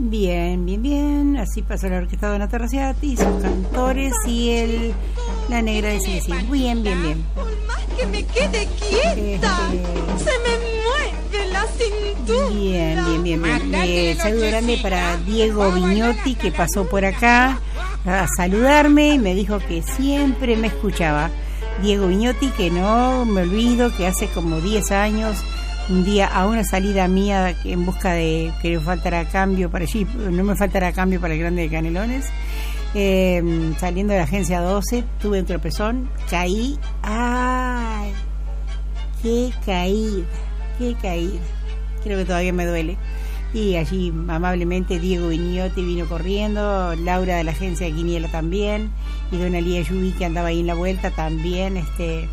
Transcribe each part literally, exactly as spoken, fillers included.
Bien, bien, bien. Así pasó la orquesta de Donato Raciati, sus cantores y el la negra de Ceci. Bien, bien, bien. Por más que me quede quieta, Este... se me mueve la cintura. Bien, bien, bien, bien. Eh, saludo grande para Diego Vignotti, que pasó por acá a saludarme y me dijo que siempre me escuchaba. Diego Vignotti, que no me olvido que hace como diez años, un día a una salida mía en busca de que me faltara cambio para allí, no me faltara cambio para el Grande de Canelones, eh, saliendo de la agencia doce, tuve un tropezón, caí, ¡ay! ¡Qué caída! ¡Qué caída! Creo que todavía me duele. Y allí amablemente Diego Vignotti vino corriendo, Laura de la agencia de Quiniela también, y Dona Lía Yubi, que andaba ahí en la vuelta también, este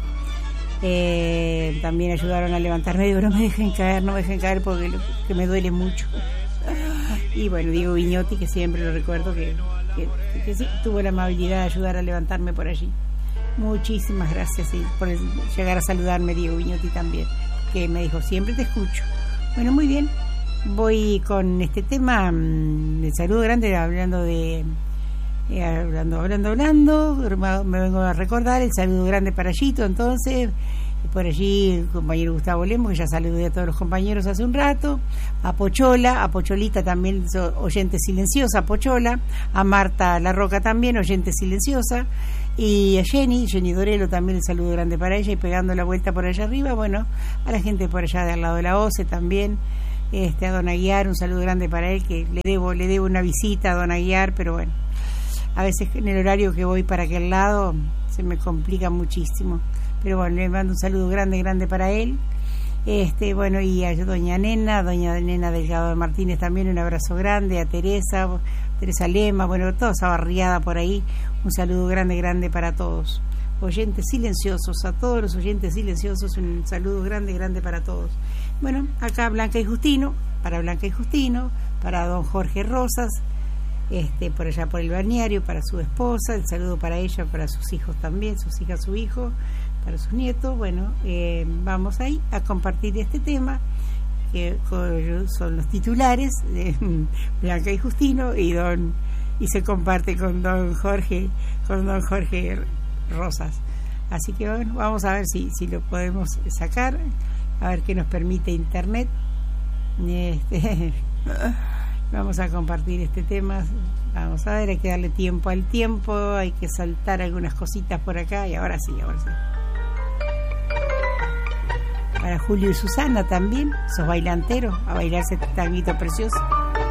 eh, también ayudaron a levantarme. Digo, no me dejen caer, no me dejen caer porque lo, que me duele mucho. Y bueno, Diego Vignotti, que siempre lo recuerdo, que, que, que sí, tuvo la amabilidad de ayudar a levantarme por allí. Muchísimas gracias sí, por llegar a saludarme, Diego Vignotti también, que me dijo, siempre te escucho. Bueno, muy bien. Voy con este tema de saludo grande, hablando de eh, hablando, hablando, hablando me vengo a recordar el saludo grande para Yito. Entonces, por allí el compañero Gustavo Lemos, que ya saludé a todos los compañeros hace un rato, a Pochola, a Pocholita también, oyente silenciosa, Pochola, a Marta La Roca también, oyente silenciosa, y a Jenny, Jenny Dorelo también el saludo grande para ella, y pegando la vuelta por allá arriba, bueno, a la gente por allá de al lado de la OCE también. Este, a Don Aguiar, un saludo grande para él, que le debo le debo una visita a Don Aguiar, pero bueno, a veces en el horario que voy para aquel lado se me complica muchísimo, pero bueno, le mando un saludo grande, grande para él. Este, bueno, y a Doña Nena, Doña Nena Delgado de Martínez también, un abrazo grande, a Teresa, Teresa Lema, bueno, toda esa barriada por ahí, un saludo grande, grande para todos. Oyentes silenciosos, a todos los oyentes silenciosos, un saludo grande, grande para todos. Bueno, acá Blanca y Justino, para Blanca y Justino, para don Jorge Rosas, este, por allá por el balneario, para su esposa, el saludo para ella, para sus hijos también, sus hijas, su hijo, para sus nietos. Bueno, eh, vamos ahí a compartir este tema, que son los titulares de Blanca y Justino, y don y se comparte con don Jorge, con don Jorge Rosas. Así que bueno, vamos a ver si, si lo podemos sacar, a ver qué nos permite internet. Este, vamos a compartir este tema, vamos a ver, hay que darle tiempo al tiempo, hay que saltar algunas cositas por acá, y ahora sí, ahora sí. Para Julio y Susana también, esos bailanteros, a bailarse este tanguito precioso.